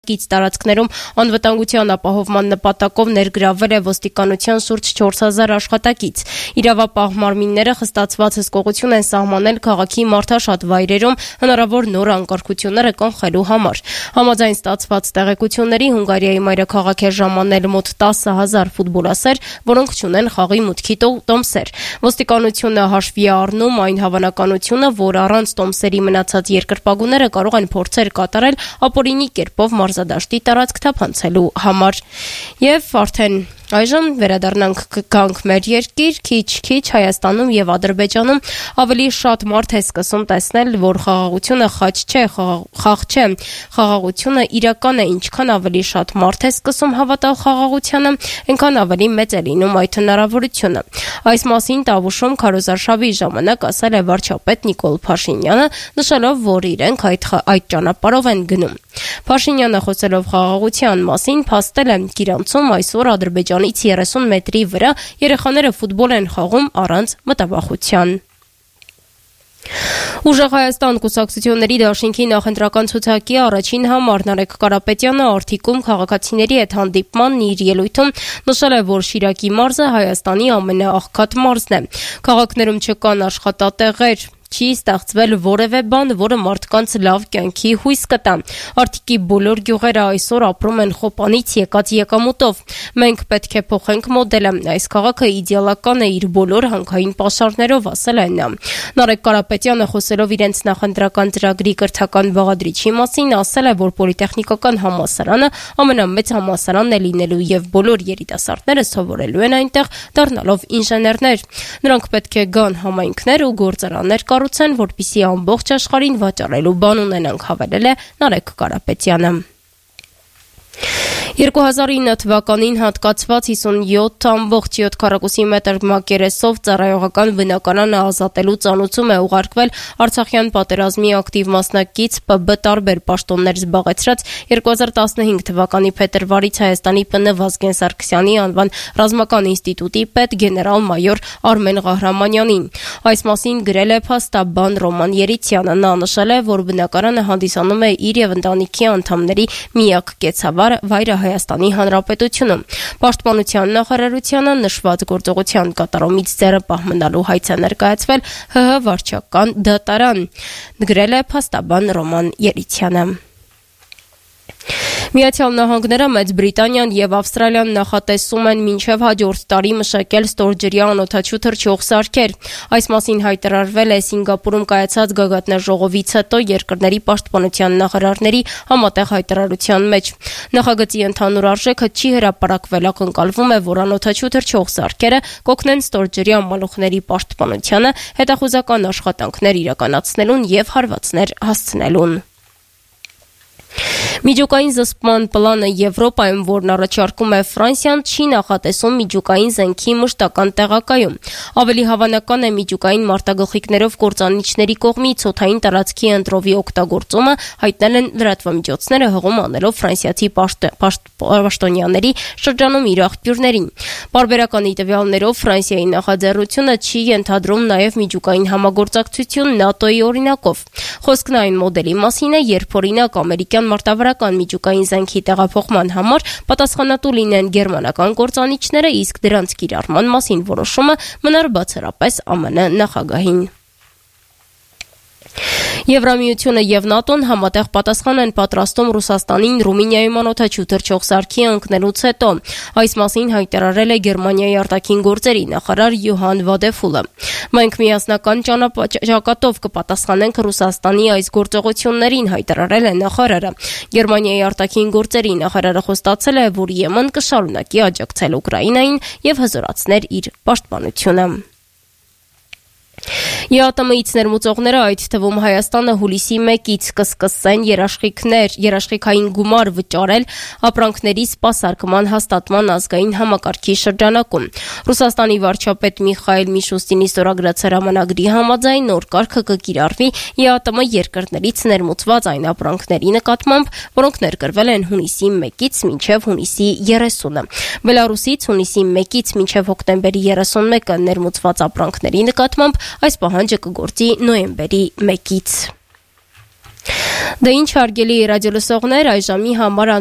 Կից տարածքներում անվտանգության ապահովման նպատակով ներգրավվել է ոստիկանության շուրջ 4000 աշխատակից։ Իրավապահ մարմինները խստացված հսկողություն են սահմանել քաղաքի մարդաշատ վայրերում հնարավոր նոր անկարգությունները կանխելու համար։ Համաձայն ստացված տեղեկությունների Հունգարիայի մայրաքաղաք է ժամանել մոտ 10,000 ֆուտբոլասեր, որոնք չունեն խաղի մուտքի տոմսեր։ Ոստիկանությունը հաշվի է առնում այն հավանականությունը, որ առանց տոմսերի մնացած երկրպագուները կարող են փորձեր կատարել ապօրինի կերպով մարզադաշտի տարածք թափանցելու համար։ Եվ արդեն այժմ վերադառնանք մեր երկիր, քիչ Հայաստանում եւ Ադրբեջանում ավելի շատ մարդ է սկսում տեսնել, որ խաղաղությունը խաղ չէ, խաղաղությունը իրական է, ինչքան ավելի շատ մարդ է սկսում հավատալ խաղաղությանը, այնքան ավելի մեծ է լինում այդ հնարավորությունը։ Այս մասին Տավուշում քարոզարշավի ժամանակ ասել է վարչապետ Նիկոլ Փաշինյանը, նշելով, որ իրենք այդ ճանապարհով են գնում։ Փաշինյանը խոսելով խաղաղության մասին փաստել է Գիրանցում այսօր Ադրբեջանից 30 մետրի վրա երեխաները ֆուտբոլ են խաղում առանց մտավախության։ Ուժեղ Հայաստան կուսակցությունների դաշինքի նախընտրական ցուցակի առաջին համար Նարեկ Կարապետյանը Արթիկում քաղաքացիների հետ հանդիպման իր ելույթում նշել է, որ Շիրակի մարզը Հայաստանի ամենաաղքատ մարզն է։ Քաղաքներում չկան աշխատատեղեր, չի ստեղծվել որևէ բան, որը մարդկանց լավ կյանքի հույս կտա։ Արթիկի բոլոր գյուղերը այսօր ապրում են խոպանից եկած եկամուտով։ Մենք պետք է փոխենք մոդելը։ Այս քաղաքը իդեալական է իր բոլոր հանքային պաշարներով, ասել է նա։ Նարեկ Կարապետյանը խոսելով իրենց նախընտրական ծրագրի կրթական բաղադրիչի մասին, ասել է, որ պոլիտեխնիկական համալսարանը ամենամեծ համալսարանն է լինելու եւ բոլոր երիտասարդները սովորելու են այնտեղ, դառնալով ինժեներներ։ Նրանք պետք է գան համայնքներ ու գործարաններ կառուցեն, որպեսզի ամբողջ աշխարհին վաճառելու բան ունենանք, հավելել է Նարեկ Կարապետյանը։ 2009 թվականին հատկացված 57.7 քառակուսի մետր մակերեսով ծառայողական բնակարանը ազատելու ծանուցում է ուղարկվել Արցախյան պատերազմի ակտիվ մասնակից ՊԲ տարբեր պաշտոններ զբաղեցրած 2015 թվականի փետրվարից Հայաստանի ՊՆ Վազգեն Սարգսյանի անվան ռազմական ինստիտուտի պետ գեներալ-մայոր Արմեն Ղահրամանյանին։ Այս մասին գրել է փաստաբան Ռոման Երիցյանը։ Նա նշել է, որ բնակարանը հանդիսանում է իր եւ ընտանիքի անդամների միակ կեցավար վայրը Հայաստանի Հանրապետությունում։ Պաշտպանության նախարարությանը նշված գործողության կատարումից ձեռնպահ մնալու հայց է ներկայացվել ՀՀ վարչական դատարան, գրել է փաստաբան Ռոման Երիցյանը։ Միացյալ Նահանգները, Մեծ Բրիտանիան եւ Ավստրալիան նախատեսում են մինչեւ հաջորդ տարի մշակել ստորջրյա անօդաչու թռչող սարքեր։ Այս մասին հայտարարվել է Սինգապուրում կայացած գագաթնաժողովից հետո երկրների պաշտպանության նախարարների համատեղ հայտարարության մեջ։ Նախագծի ընդհանուր արժեքը չի հրապարակվել, ակնկալվում է, որ անօդաչու թռչող սարքերը կօգնեն ստորջրյա մալուխների պաշտպանությանը, հետախուզական աշխատանքներ իրականացնելուն եւ հարվածներ հասցնելուն։ Միջուկային զսպման պլանը Եվրոպայում, որն առաջարկում է Ֆրանսիան, չի նախատեսում միջուկային զենքի մշտական տեղակայում։ Ավելի հավանական է միջուկային մարտագլխիկներով կործանիչների կողմից օդային տարածքի ընտրովի օգտագործումը, հայտնել են լրատվամիջոցները հղում անելով ֆրանսիացի պաշտոնյաների շրջանում իր աղբյուրներին։ Պարբերականի տվյալներով Ֆրանսիայի նախաձեռնությունը չի ենթադրում նաև միջուկային համագործակցություն ՆԱՏՕ-ի օրինակով։ Խոսքն այն մոդելի մասին է, երբ օրինակ ամերիկյան մարտավարական միջուկային զենքի տեղափոխման համար պատասխանատու լինեն գերմանական կործանիչները, իսկ դրանց կիրառման մասին որոշումը մնար բացառապես ԱՄՆ նախագահին։ Եվրամիությունը եւ ՆԱՏՕ-ն համատեղ պատասխան են պատրաստում Ռուսաստանին Ռումինիայում անօդաչու թռչող սարքի ընկնելուց հետո։ Այս մասին հայտարարել է Գերմանիայի արտաքին գործերի նախարար Յոհան Վադեֆուլը։ Մենք միասնական ճակատով կպատասխանենք Ռուսաստանի այս գործողություններին, հայտարարել է նախարարը։ Գերմանիայի արտաքին գործերի նախարարը խոստացել է, որ Եմեն կշարունակի աջակցել Ուկրաինային եւ հզորացնել իր պաշտպանությունը։ ԵԱՏՄ-ից ներմուծողները, այդ թվում Հայաստանը, հուլիսի 1-ից կսկսեն երաշխիքային գումար վճարել ապրանքների սպասարկման հաստատման ազգային համակարգի շրջանակում։ Ռուսաստանի վարչապետ Միխայել Միշուստինի ստորագրած հրամանագրի համաձայն նոր կարգը կկիրառվի ԵԱՏՄ երկրներից ներմուծված այն ապրանքների նկատմամբ, որոնք ներկրվել են հունիսի 1-ից մինչև հունիսի 30-ը։ Բելարուսից հունիսի 1-ից մինչև հոկտեմբերի 31-ը ներմուծված ապրանքների նկատմամբ այս պահանջը կգործի նոյեմբերի 1-ից։ Դա ինչ հարգելի ռադիոլսողներ, այժմի համար